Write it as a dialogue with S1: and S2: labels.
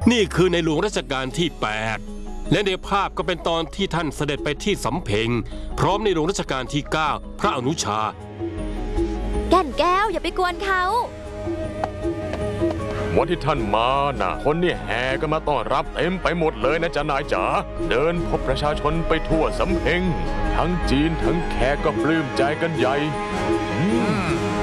S1: นี่คือในหลวงรัชกาลที่ 8 และในภาพก็เป็นตอนที่ท่านเสด็จไปที่สำเพ็งพร้อมในหลวงรัชกาลที่ 9 พระอนุชา
S2: แก่นแก้วอย่าไปกวนเขา
S3: วันที่ท่านมาน่ะคนนี่แห่กันมาต้อนรับเต็มไปหมดเลยนะจ๊ะนายจ๋าเดินพบประชาชนไปทั่วสำเพ็งทั้งจีนทั้งแขกก็ปลื้มใจกันใหญ่